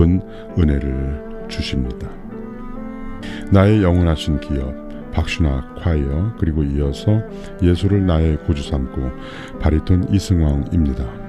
깊은 은혜를 주십니다. 나의 영원하신 기업 박슈나 콰이어, 그리고 이어서 예수를 나의 구주 삼고 바리톤 이승왕입니다.